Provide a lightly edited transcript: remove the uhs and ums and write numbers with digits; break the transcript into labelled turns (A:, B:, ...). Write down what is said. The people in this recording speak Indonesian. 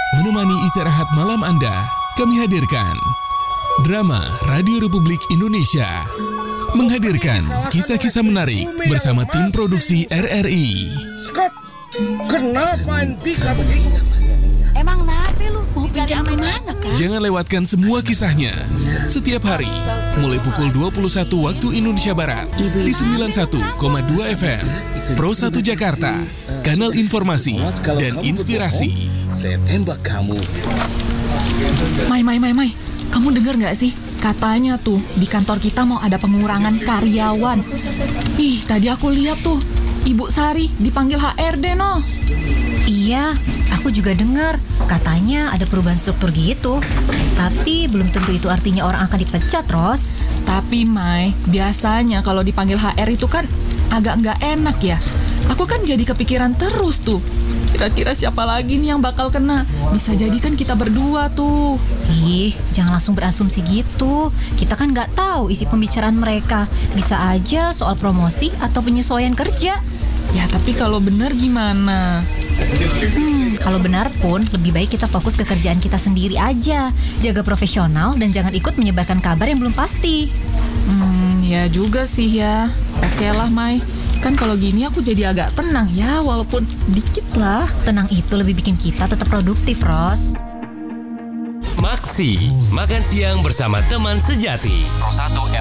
A: Menemani istirahat malam Anda, kami hadirkan Drama Radio Republik Indonesia menghadirkan kisah-kisah menarik bersama tim produksi RRI.
B: Scott, kenapa main pika begitu?
C: Emang nape lu? Mau pinjam mana, Kak?
A: Jangan lewatkan semua kisahnya setiap hari mulai pukul 21 waktu Indonesia Barat di 91,2 FM Pro 1 Jakarta, kanal informasi dan inspirasi.
B: Saya tembak kamu.
D: Mai, kamu dengar nggak sih? Katanya tuh di kantor kita mau ada pengurangan karyawan. Ih, tadi aku lihat tuh Ibu Sari dipanggil HRD no.
C: Iya, aku juga dengar. Katanya ada perubahan struktur gitu. Tapi belum tentu itu artinya orang akan dipecat, Ros.
D: Tapi Mai, biasanya kalau dipanggil HR itu kan agak nggak enak ya. Aku kan jadi kepikiran terus tuh. Kira-kira siapa lagi nih yang bakal kena? Bisa jadi kan kita berdua tuh.
C: Ih, jangan langsung berasumsi gitu. Kita kan nggak tahu isi pembicaraan mereka. Bisa aja soal promosi atau penyesuaian kerja.
D: Ya tapi kalau benar gimana?
C: Kalau benar pun, lebih baik kita fokus ke kerjaan kita sendiri aja. Jaga profesional dan jangan ikut menyebarkan kabar yang belum pasti.
D: Ya juga sih ya. Oke lah Mai. Kan kalau gini aku jadi agak tenang ya, walaupun dikit lah.
C: Tenang itu lebih bikin kita tetap produktif, Ros.
E: Maksi, makan siang bersama teman sejati. Pro 1